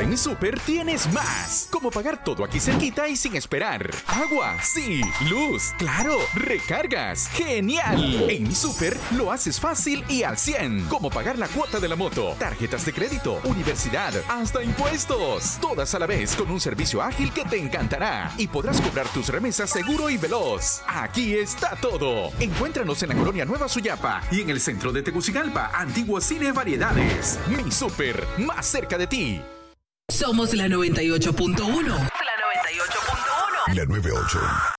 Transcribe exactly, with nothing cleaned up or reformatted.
en Mi Súper tienes más. Como pagar todo aquí cerquita y sin esperar. Agua, sí. Luz, claro. Recargas, genial. En Mi Súper lo haces fácil y al cien. Como pagar la cuota de la moto, tarjetas de crédito, universidad, hasta impuestos. Todas a la vez con un servicio ágil que te encantará. Y podrás cobrar tus remesas seguro y veloz. Aquí está todo. Encuéntranos en la Colonia Nueva Suyapa y en el centro de Tegucigalpa, Antiguo Cine Variedades. Mi Súper, más cerca de ti. Somos la noventa y ocho punto uno. La noventa y ocho punto uno. La noventa y ocho.